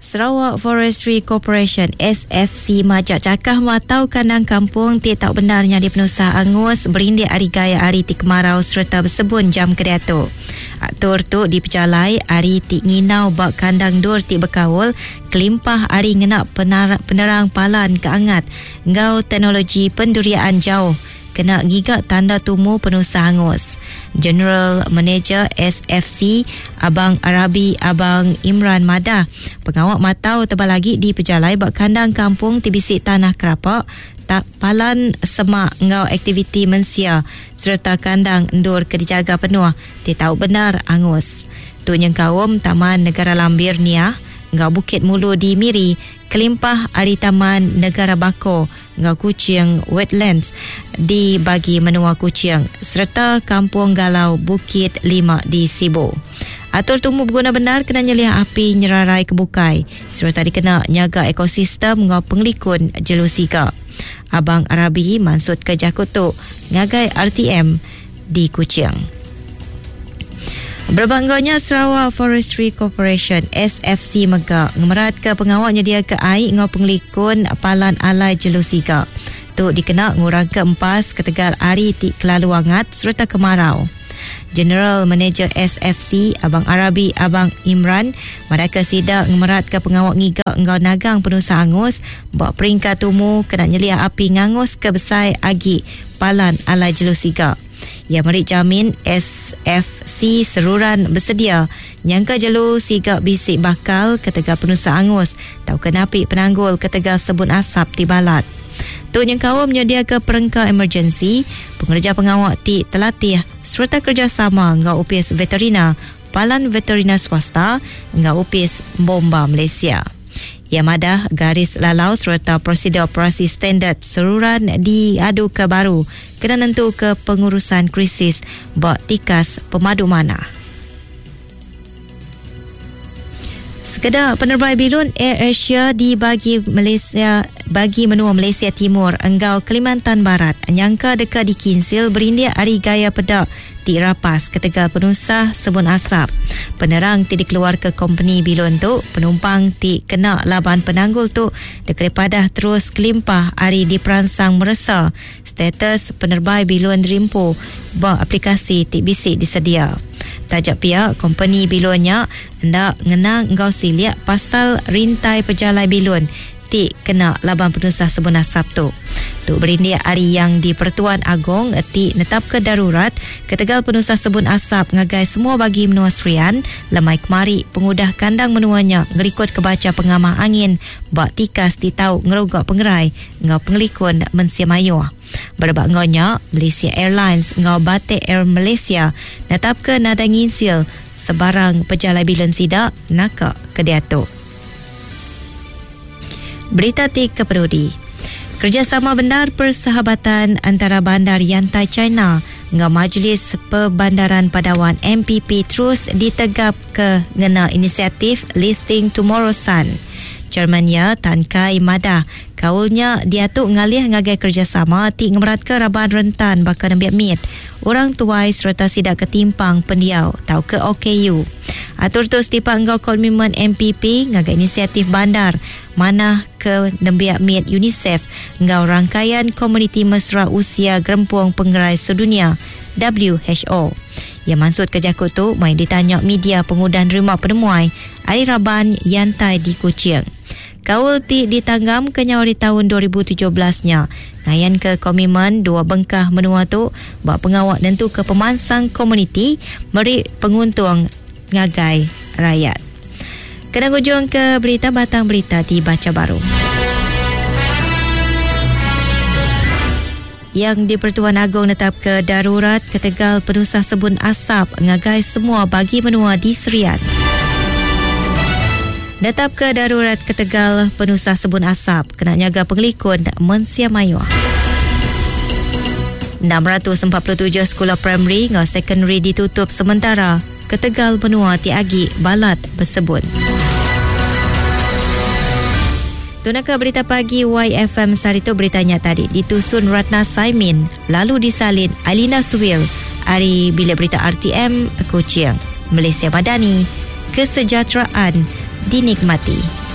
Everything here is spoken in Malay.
Sarawak Forestry Corporation SFC majak cakah matau kandang kampung tak benarnya di penusah angus berindik hari gaya hari ti kemarau serta bersebun jam kedatuk. Atur tu di pejalai hari ti nginau bak kandang dur ti berkawul kelimpah hari ngenak penerang palan keangat ngau teknologi pendurian jauh kena gigak tanda tumu penusah angus. General Manager SFC Abang Arabi Abang Imran Madah pengawak matau tebal lagi di pejalai bak kandang kampung tibisik tanah kerapak tak palan semak ngau aktiviti mensia serta kandang endur kedijaga penuh tahu benar angus. Tu yang kawum Taman Negara Lambir Niah ngau Bukit Mulu di Miri kelimpah ari Taman Negara Bako ngau Kuching Wetlands di bagi menua Kuching serta Kampung Galau Bukit 5 di Sibu. Atur tumu berguna benar kena nyeliah api nyerarai kebukai serta dikena nyaga ekosistem ngau penglikun jelusika. Abang Arabi mansut ke Jakutuk ngagai RTM di Kuching. Berbangganya Sarawak Forestry Corporation SFC Megak ngemerat ke pengawak nyedia ke air ngau penglikun palan alai jelusika. Tu dikena ngurang ke empas ketegal ari ti kelalu hangat serta kemarau. General Manager SFC Abang Arabi Abang Imran mereka sidak ngemerat ke pengawak ngigak ngau nagang penusah angus buat peringkat tumu kena nyelia api ngangus ke besai agi palan alai jelusika. Ia merik jamin SFC seruran bersedia nyangka jelu sigap bisik bakal ketegal penusah angus tau kenapi penanggul ketegal sebun asap ti balat. Tu yang kawam menyedia ke perengka emergency pengerja pengawak ti telatih serta kerjasama ngau upis veterina palan veterina swasta ngau upis bomba Malaysia. Ia madah garis lalau serta prosedur operasi standard seruran diadu ke baru kena nentu ke pengurusan krisis bak tikas pemadu mana. Sekedar penerbai bilun Air Asia dibagi Malaysia bagi menua Malaysia Timur enggau Kalimantan Barat nyangka dekat dikinsil berindik hari gaya pedak ti rapas ketegal penusah sebun asap. Penerang ti dikeluar ke company bilun tu penumpang ti kena laban penanggul tu daripada terus kelimpah hari diperansang meresa status penerbai bilun rimpu bak aplikasi ti bisik disedia. Tajak pihak company bilunnya hendak ngenang ngau siliak pasal rintai pejalai bilun ti kena laban penusah sebun asap tu. Tu berindik hari yang di Pertuan Agong ti netap ke darurat ketegal penusah sebun asap ngagai semua bagi menua Serian lemai kemari pengudah kandang menuanya ngerikut kebaca pengamah angin bak tikas ti tau ngerugak pengerai ngau pengelikun mensia mayuh. Berbak ngonya Malaysia Airlines ngau Batik Air Malaysia netap ke nada nginsil sebarang pejalai bilun sidak nakak ke Datuk. Berita ti keperudi. Kerjasama bandar persahabatan antara bandar Yantai China ngau Majlis Perbandaran Padawan MPP terus ditegap ke ngena inisiatif Lifting Tomorrow Sun. Chairmannya Tan Kai Madah kaulnya diatuk ngalih ngagai kerjasama ti ngemerat ke raban rentan bakal nembiak mit orang tuai serta sidak ketimpang pendiau tau ke OKU. Atur tu setipak ngau komitmen MPP ngagai inisiatif bandar mana ke nembiak mit UNICEF ngau rangkaian komuniti mesra usia gerempung penggerai sedunia WHO. Yang maksud ke Jakut tu main ditanya media pengudahan rumah penemuai air raban Yantai di Kuching. Kaul ti ditanggam ke nyawari tahun 2017-nya. Ngayan ke komitmen dua bengkah menua tu bak pengawak nentu ke pemansang komuniti meri penguntung ngagai rakyat. Kena hujung ke berita batang berita di Baca Baru. Yang di Pertuan Agong netap ke darurat ketegal penusah sebun asap ngagai semua bagi menua di Serian. Netap ke darurat ketegal penusah sebun asap kena nyaga penglikun mensia mayuh. 647 sekolah primary ngau secondary ditutup sementara ketegal benua tiagi balat bersebun. Tunaka berita pagi YFM Sarito beritanya tadi ditusun Ratna Saimin lalu disalin Alina Suwil hari bilik berita RTM Kuching. Malaysia Madani, kesejahteraan dinikmati.